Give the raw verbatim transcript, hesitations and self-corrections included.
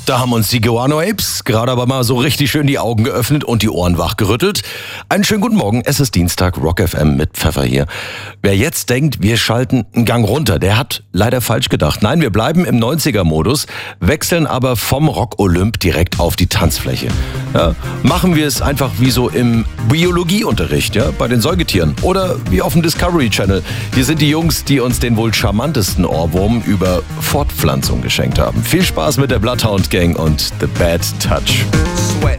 Da haben uns die Guano Apes gerade aber mal so richtig schön die Augen geöffnet und die Ohren wachgerüttelt. Einen schönen guten Morgen, es ist Dienstag, Rock F M mit Pfeffer hier. Wer jetzt denkt, wir schalten einen Gang runter, der hat leider falsch gedacht. Nein, wir bleiben im neunziger-Modus, wechseln aber vom Rock-Olymp direkt auf die Tanzfläche. Ja, machen wir es einfach wie so im Biologieunterricht, ja, bei den Säugetieren oder wie auf dem Discovery Channel. Hier sind die Jungs, die uns den wohl charmantesten Ohrwurm über Fortpflanzung geschenkt haben. Viel Spaß mit der Bloodhound Gang und The Bad Touch. Sweat.